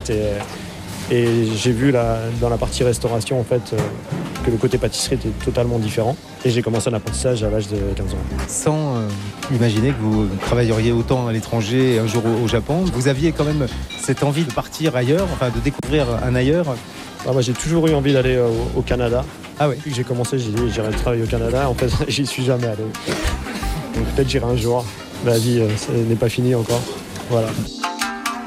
découverte et j'ai vu dans la partie restauration en fait que le côté pâtisserie était totalement différent et j'ai commencé l'apprentissage à l'âge de 15 ans. Sans imaginer que vous travailleriez autant à l'étranger et un jour au Japon, vous aviez quand même cette envie de partir ailleurs, enfin de découvrir un ailleurs. Moi j'ai toujours eu envie d'aller au Canada. Ah oui. Depuis que j'ai commencé, j'ai dit j'irai travailler au Canada. En fait, j'y suis jamais allé. Donc peut-être j'irai un jour. La vie n'est pas finie encore. Voilà.